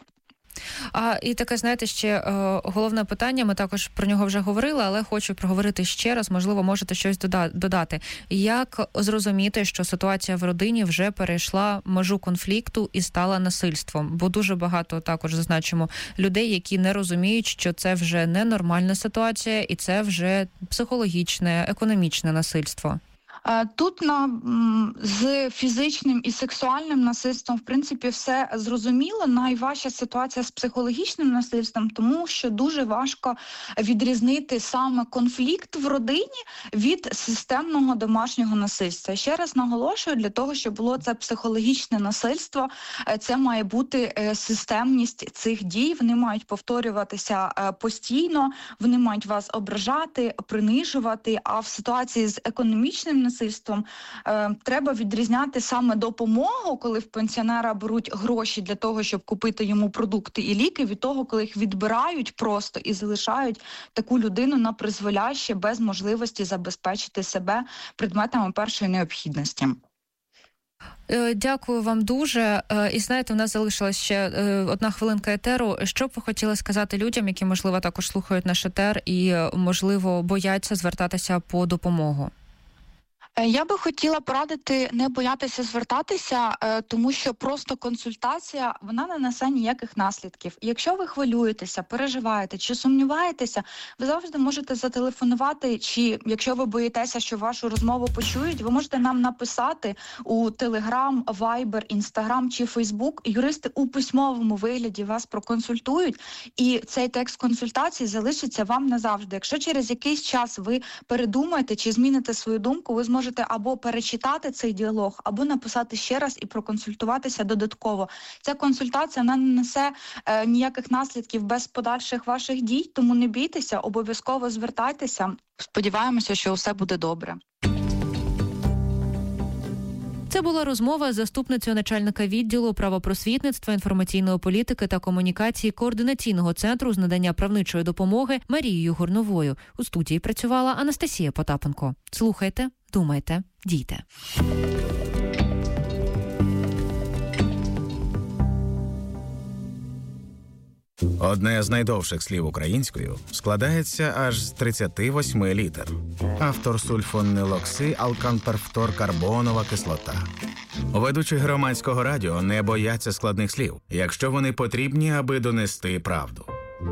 S14: І таке, знаєте, ще головне питання, ми також про нього вже говорили, але хочу проговорити ще раз, можливо, можете щось додати. Як зрозуміти, що ситуація в родині вже перейшла межу конфлікту і стала насильством? Бо дуже багато, також зазначимо, людей, які не розуміють, що це вже не нормальна ситуація і це вже психологічне, економічне насильство.
S15: Тут з фізичним і сексуальним насильством, в принципі, все зрозуміло. Найважча ситуація з психологічним насильством, тому що дуже важко відрізнити саме конфлікт в родині від системного домашнього насильства. Ще раз наголошую, для того, щоб було це психологічне насильство, це має бути системність цих дій, вони мають повторюватися постійно, вони мають вас ображати, принижувати, а в ситуації з економічним насильством треба відрізняти саме допомогу, коли в пенсіонера беруть гроші для того, щоб купити йому продукти і ліки, від того, коли їх відбирають просто і залишають таку людину на призволяще без можливості забезпечити себе предметами першої необхідності.
S14: Дякую вам дуже. І знаєте, у нас залишилась ще 1 хвилинка етеру. Що б ви хотіли сказати людям, які, можливо, також слухають наш етер і, можливо, бояться звертатися по допомогу?
S15: Я би хотіла порадити не боятися звертатися, тому що просто консультація, вона не несе ніяких наслідків. Якщо ви хвилюєтеся, переживаєте чи сумніваєтеся, ви завжди можете зателефонувати, чи якщо ви боїтеся, що вашу розмову почують, ви можете нам написати у Telegram, Viber, Instagram чи Facebook. Юристи у письмовому вигляді вас проконсультують, і цей текст консультації залишиться вам назавжди. Якщо через якийсь час ви передумаєте чи зміните свою думку, ви зможете або перечитати цей діалог, або написати ще раз і проконсультуватися додатково. Ця консультація, вона не несе ніяких наслідків без подальших ваших дій, тому не бійтеся, обов'язково звертайтеся. Сподіваємося, що все буде добре.
S14: Це була розмова з заступницею начальника відділу правопросвітництва, інформаційної політики та комунікації Координаційного центру з надання правничої допомоги Марією Горновою. У студії працювала Анастасія Потапенко. Слухайте, думайте, дійте.
S13: Одне з найдовших слів українською складається аж з 38 літер. Автор сульфонилокси алканперфторкарбонова кислота. Ведучі громадського радіо не бояться складних слів, якщо вони потрібні, аби донести правду.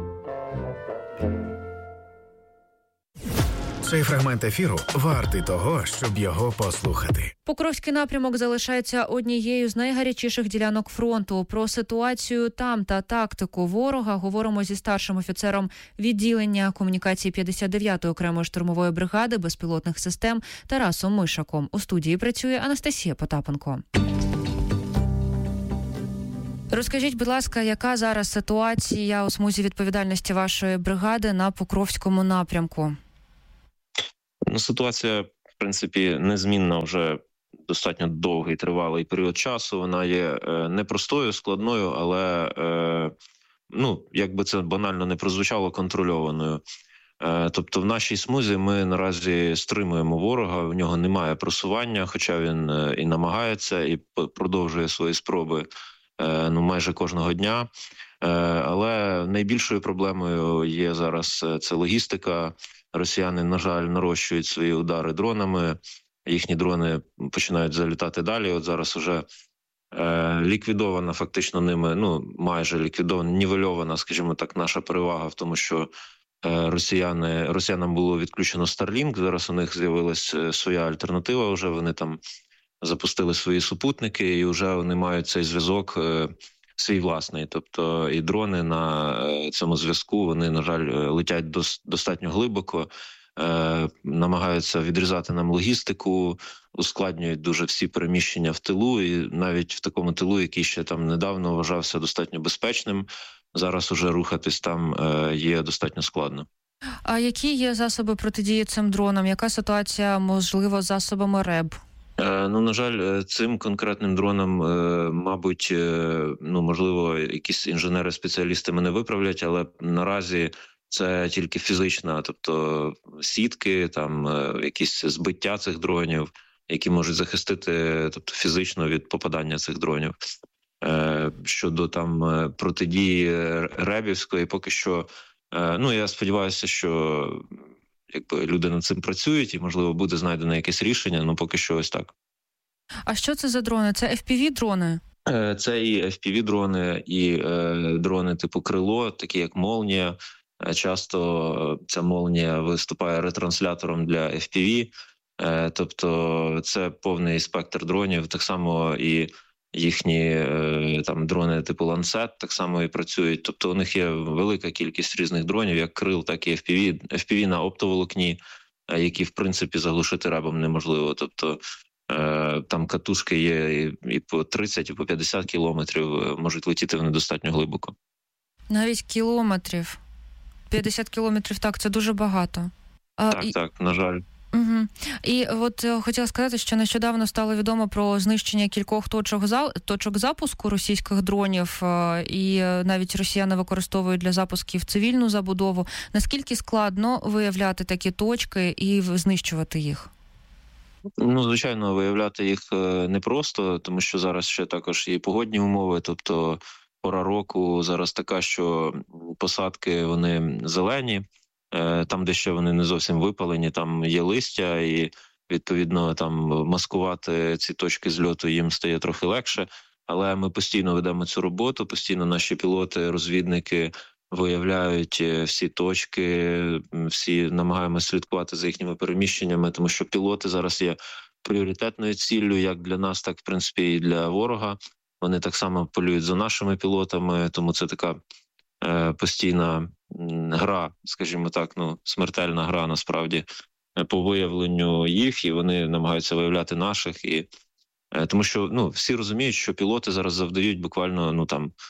S13: Цей фрагмент ефіру вартий того, щоб його послухати.
S14: Покровський напрямок залишається однією з найгарячіших ділянок фронту. Про ситуацію там та тактику ворога говоримо зі старшим офіцером відділення комунікації 59-ї окремої штурмової бригади безпілотних систем Тарасом Мишаком. У студії працює Анастасія Потапенко. Розкажіть, будь ласка, яка зараз ситуація у смузі відповідальності вашої бригади на Покровському напрямку?
S16: Ситуація, в принципі, незмінна вже достатньо довгий, тривалий період часу. Вона є непростою, складною, але, як би це банально не прозвучало, контрольованою. Тобто в нашій смузі ми наразі стримуємо ворога, в нього немає просування, хоча він і намагається, і продовжує свої спроби майже кожного дня. Але найбільшою проблемою є зараз це логістика. Росіяни, на жаль, нарощують свої удари дронами, їхні дрони починають залітати далі. От зараз вже ліквідована фактично ними, майже ліквідована, нівельована, скажімо так, наша перевага в тому, що росіянам було відключено Starlink, зараз у них з'явилась своя альтернатива, вже вони там запустили свої супутники і вже вони мають цей зв'язок свій власний. Тобто і дрони на цьому зв'язку, вони, на жаль, летять достатньо глибоко, намагаються відрізати нам логістику, ускладнюють дуже всі переміщення в тилу, і навіть в такому тилу, який ще там недавно вважався достатньо безпечним, зараз уже рухатись там є достатньо складно.
S14: А які є засоби протидії цим дронам? Яка ситуація, можливо, з засобами РЕБ?
S16: На жаль, цим конкретним дронам, мабуть, можливо, якісь інженери-спеціалісти мене виправлять, але наразі це тільки фізична, тобто сітки, там якісь збиття цих дронів, які можуть захистити, тобто фізично від попадання цих дронів. Щодо там протидії ребівської, поки що, я сподіваюся, що люди над цим працюють і, можливо, буде знайдено якесь рішення, поки що ось так.
S14: А що це за дрони? Це FPV-дрони?
S16: Це і FPV-дрони, і дрони типу «Крило», такі як «Молнія». Часто ця «Молнія» виступає ретранслятором для FPV, тобто це повний спектр дронів, так само і їхні там дрони типу «Лансет» так само і працюють. Тобто у них є велика кількість різних дронів, як «Крил», так і FPV. FPV на оптоволокні, які, в принципі, заглушити ребом неможливо. Тобто там катушки є і по 30, і по 50 кілометрів, можуть летіти вони достатньо глибоко.
S14: Навіть кілометрів. 50 кілометрів, так, це дуже багато.
S16: Так, на жаль.
S14: Угу. І от хотіла сказати, що нещодавно стало відомо про знищення кількох точок запуску російських дронів, і навіть росіяни використовують для запусків цивільну забудову. Наскільки складно виявляти такі точки і знищувати їх?
S16: Звичайно, виявляти їх непросто, тому що зараз ще також є погодні умови, тобто пора року зараз така, що посадки вони зелені, там, де ще вони не зовсім випалені, там є листя, і, відповідно, там маскувати ці точки зльоту їм стає трохи легше. Але ми постійно ведемо цю роботу, постійно наші пілоти, розвідники виявляють всі точки, всі намагаємося слідкувати за їхніми переміщеннями, тому що пілоти зараз є пріоритетною ціллю, як для нас, так, в принципі, і для ворога. Вони так само полюють за нашими пілотами, тому це така постійна гра, скажімо так, смертельна гра, насправді, по виявленню їх, і вони намагаються виявляти наших. І тому що всі розуміють, що пілоти зараз завдають буквально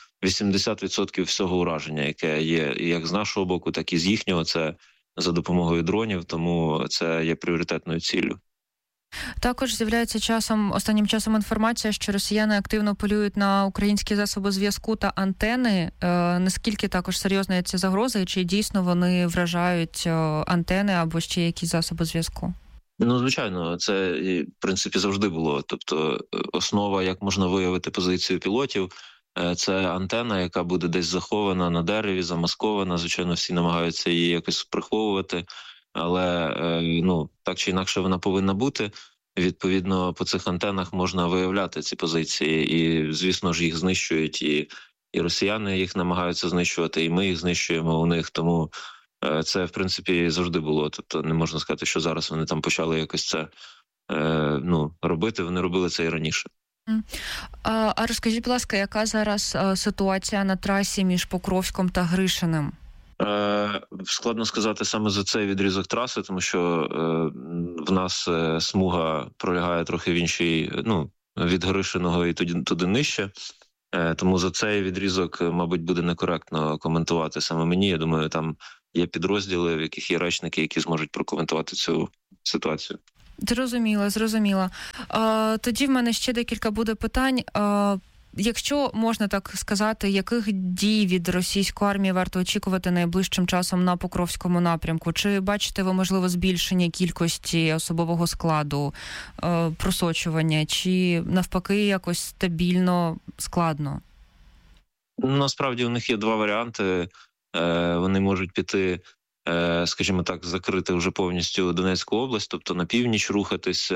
S16: 80% всього ураження, яке є як з нашого боку, так і з їхнього. Це за допомогою дронів, тому це є пріоритетною ціллю.
S14: Також з'являється останнім часом інформація, що росіяни активно полюють на українські засоби зв'язку та антени. Наскільки також серйозна є ця загроза, і чи дійсно вони вражають антени або ще якісь засоби зв'язку?
S16: Звичайно, це, в принципі, завжди було. Тобто основа, як можна виявити позицію пілотів, Це антена, яка буде десь захована на дереві, замаскована. Звичайно, всі намагаються її якось приховувати, але так чи інакше вона повинна бути. Відповідно, по цих антенах можна виявляти ці позиції, і, звісно ж, їх знищують, і росіяни їх намагаються знищувати, і ми їх знищуємо у них, тому це, в принципі, завжди було. Тобто не можна сказати, що зараз вони там почали якось це робити, вони робили це і раніше.
S14: А розкажіть, будь ласка, яка зараз ситуація на трасі між Покровськом та Гришиним?
S16: Складно сказати саме за цей відрізок траси, тому що в нас смуга пролягає трохи в іншій, від Гришиного і туди нижче. Тому за цей відрізок, мабуть, буде некоректно коментувати саме мені. Я думаю, там є підрозділи, в яких є речники, які зможуть прокоментувати цю ситуацію.
S14: Зрозуміло. Тоді в мене ще декілька буде питань. Якщо можна так сказати, яких дій від російської армії варто очікувати найближчим часом на Покровському напрямку? Чи бачите ви, можливо, збільшення кількості особового складу, просочування, чи навпаки якось стабільно, складно?
S16: Насправді у них є два варіанти. Вони можуть піти, скажімо так, закрити вже повністю Донецьку область, тобто на північ рухатись,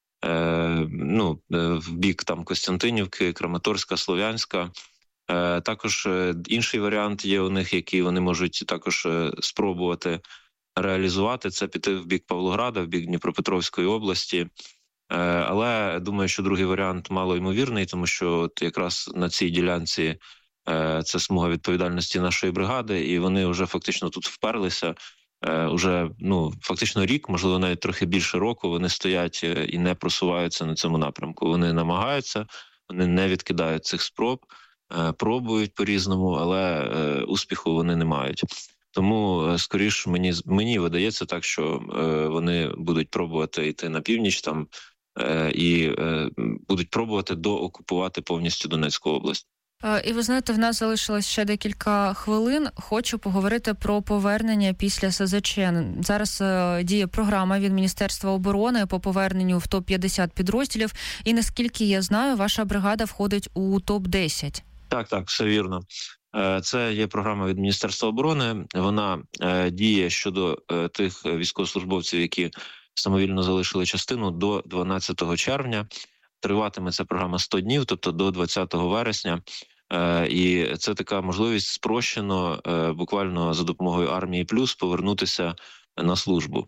S16: в бік там Костянтинівки, Краматорська, Слов'янська. Також інший варіант є у них, який вони можуть також спробувати реалізувати, це піти в бік Павлограда, в бік Дніпропетровської області. Але думаю, що другий варіант малоймовірний, тому що якраз на цій ділянці це смуга відповідальності нашої бригади, і вони вже фактично тут вперлися. Уже фактично рік, можливо, навіть трохи більше року, вони стоять і не просуваються на цьому напрямку. Вони намагаються, вони не відкидають цих спроб, пробують по-різному, але успіху вони не мають. Тому, скоріш, мені видається так, що вони будуть пробувати йти на північ там і будуть пробувати доокупувати повністю Донецьку область.
S14: І ви знаєте, в нас залишилось ще декілька хвилин. Хочу поговорити про повернення після СЗЧ. Зараз діє програма від Міністерства оборони по поверненню в топ-50 підрозділів. І наскільки я знаю, ваша бригада входить у топ-10.
S16: Так, все вірно. Це є програма від Міністерства оборони. Вона діє щодо тих військовослужбовців, які самовільно залишили частину, до 12 червня. Триватиме ця програма 100 днів, тобто до 20 вересня. І це така можливість спрощено, буквально за допомогою Армії Плюс, повернутися на службу.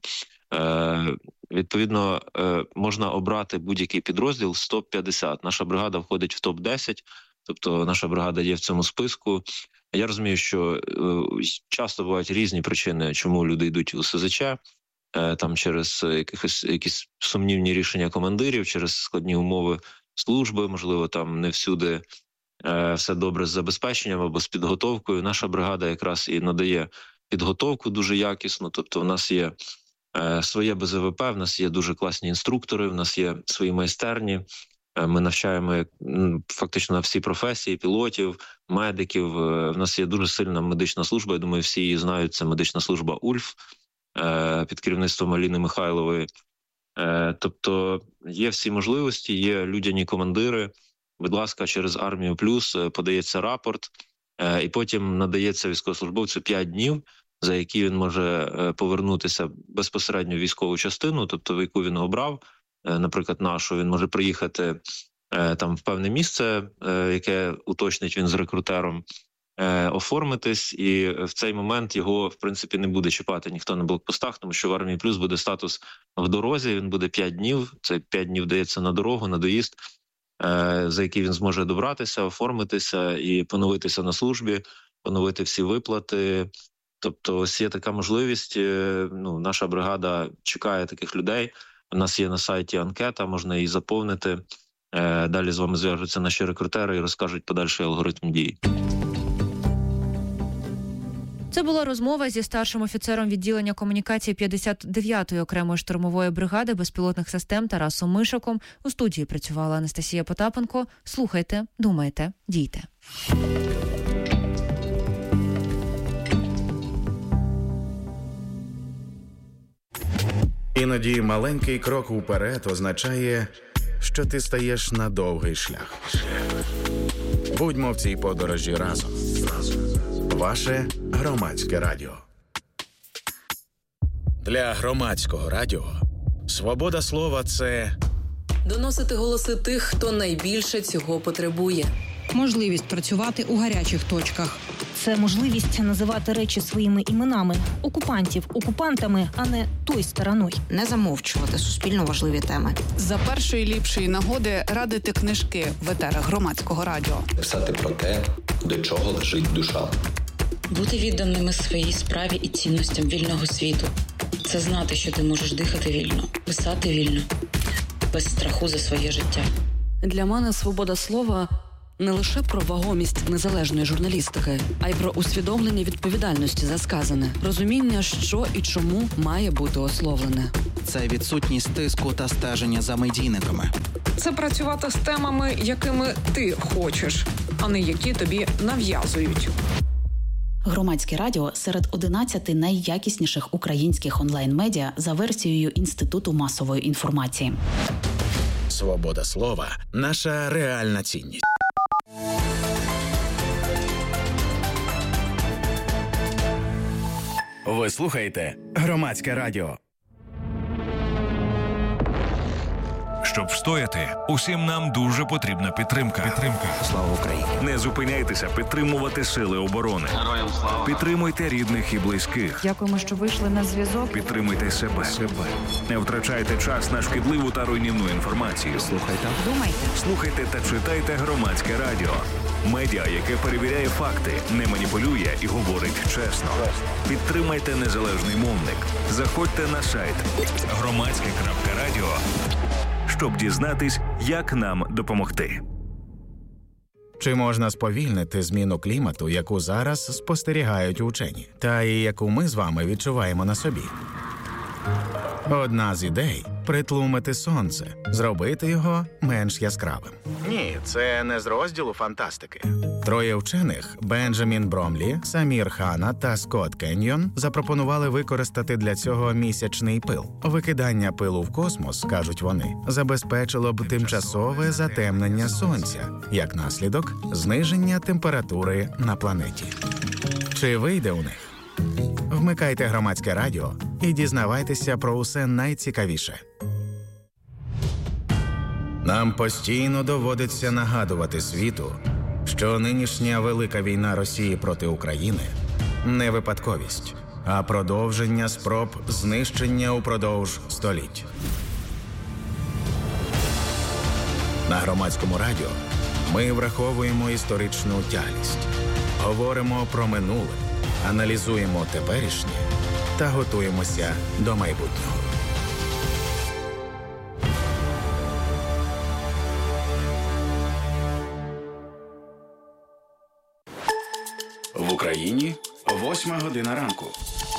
S16: Відповідно, можна обрати будь-який підрозділ з топ-50. Наша бригада входить в топ-10, тобто наша бригада є в цьому списку. Я розумію, що часто бувають різні причини, чому люди йдуть у СЗЧ, там через якісь сумнівні рішення командирів, через складні умови служби, можливо, там не всюди все добре з забезпеченням або з підготовкою. Наша бригада якраз і надає підготовку дуже якісно, тобто в нас є своє БЗВП, в нас є дуже класні інструктори, в нас є свої майстерні, ми навчаємо фактично на всі професії, пілотів, медиків, в нас є дуже сильна медична служба, я думаю, всі її знають, це медична служба «Ульф», під керівництвом Аліни Михайлової. Тобто є всі можливості, є людяні командири. Будь ласка, через Армію Плюс подається рапорт, і потім надається військовослужбовцю 5 днів, за які він може повернутися безпосередньо в військову частину, тобто в яку він обрав, наприклад, нашу, він може приїхати там в певне місце, яке уточнить він з рекрутером, оформитись, і в цей момент його, в принципі, не буде чіпати ніхто на блокпостах, тому що в Армії Плюс буде статус в дорозі, він буде 5 днів, це 5 днів дається на дорогу, на доїзд, за який він зможе добратися, оформитися і поновитися на службі, поновити всі виплати. Тобто ось є така можливість, наша бригада чекає таких людей, у нас є на сайті анкета, можна її заповнити, далі з вами зв'яжуться наші рекрутери і розкажуть подальший алгоритм дій.
S14: Це була розмова зі старшим офіцером відділення комунікації 59-ї окремої штурмової бригади безпілотних систем Тарасом Мишаком. У студії працювала Анастасія Потапенко. Слухайте, думайте, дійте.
S11: Іноді маленький крок уперед означає, що ти стаєш на довгий шлях.
S13: Будьмо в цій подорожі разом. Ваше Громадське радіо. Для Громадського радіо свобода слова – це
S17: доносити голоси тих, хто найбільше цього потребує.
S18: Можливість працювати у гарячих точках.
S19: Це можливість називати речі своїми іменами. Окупантів окупантами, а не той стороною.
S20: Не замовчувати суспільно важливі теми.
S21: За першої ліпшої нагоди радити книжки в етерах Громадського радіо.
S22: Писати про те, до чого лежить душа.
S23: Бути відданими своїй справі і цінностям вільного світу. Це знати, що ти можеш дихати вільно, писати вільно, без страху за своє життя.
S17: Для мене свобода слова – не лише про вагомість незалежної журналістики, а й про усвідомлення відповідальності за сказане, розуміння, що і чому має бути ословлене.
S24: Це відсутність тиску та стеження за медійниками.
S25: Це працювати з темами, якими ти хочеш, а не які тобі нав'язують.
S26: Громадське радіо серед 11 найякісніших українських онлайн-медіа за версією Інституту масової інформації.
S13: Свобода слова – наша реальна цінність.
S9: Ви слухаєте Громадське радіо.
S27: Щоб встояти, усім нам дуже потрібна підтримка.
S9: Слава Україні!
S27: Не зупиняйтеся підтримувати сили оборони.
S9: Героям слава!
S27: Підтримуйте рідних і близьких.
S14: Дякуємо, що вийшли на зв'язок.
S27: Підтримуйте себе. Не втрачайте час на шкідливу та руйнівну інформацію. Слухайте та читайте Громадське радіо. Медіа, яке перевіряє факти, не маніпулює і говорить чесно. Підтримайте незалежний мовник. Заходьте на сайт громадське.радіо, щоб дізнатись, як нам допомогти.
S13: Чи можна сповільнити зміну клімату, яку зараз спостерігають учені, та і яку ми з вами відчуваємо на собі? Одна з ідей – притлумити сонце, зробити його менш яскравим. Ні, це не з розділу фантастики. Троє вчених – Бенджамін Бромлі, Самір Хана та Скотт Кеньйон – запропонували використати для цього місячний пил. Викидання пилу в космос, кажуть вони, забезпечило б тимчасове затемнення сонця, як наслідок – зниження температури на планеті. Чи вийде у них? Вмикайте Громадське радіо і дізнавайтеся про усе найцікавіше. Нам постійно доводиться нагадувати світу, що нинішня велика війна Росії проти України – не випадковість, а продовження спроб знищення упродовж століть. На Громадському радіо ми враховуємо історичну тяглість, говоримо про минуле, аналізуємо теперішнє та готуємося до майбутнього.
S9: В Україні 8 година ранку.